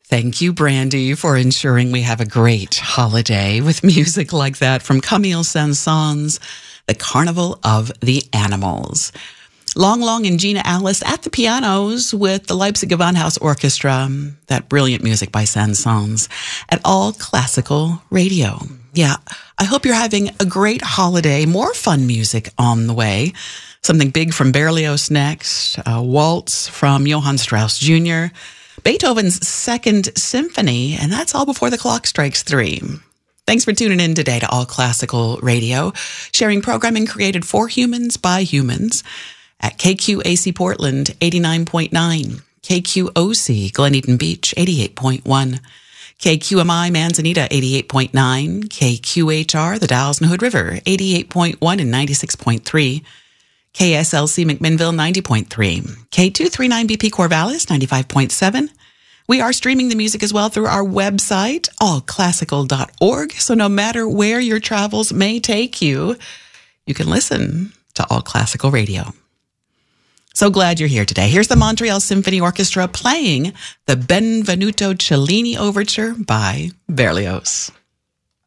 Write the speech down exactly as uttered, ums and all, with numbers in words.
Thank you, Brandy, for ensuring we have a great holiday with music like that from Camille Saint-Saëns, The Carnival of the Animals. Long Long and Gina Alice at the pianos with the Leipzig Gewandhaus Orchestra, that brilliant music by Saint-Saëns at All Classical Radio. Yeah, I hope you're having a great holiday. More fun music on the way. Something big from Berlioz next, a waltz from Johann Strauss Junior, Beethoven's Second Symphony, and that's all before the clock strikes three. Thanks for tuning in today to All Classical Radio, sharing programming created for humans by humans at K Q A C Portland eighty-nine point nine, K Q O C Glen Eden Beach eighty-eight point one, K Q M I Manzanita eighty-eight point nine, K Q H R the Dalles and Hood River eighty-eight point one and ninety-six point three, K S L C McMinnville ninety point three, K two thirty-nine B P Corvallis ninety-five point seven. We are streaming the music as well through our website, all classical dot org. So no matter where your travels may take you, you can listen to All Classical Radio. So glad you're here today. Here's the Montreal Symphony Orchestra playing the Benvenuto Cellini Overture by Berlioz.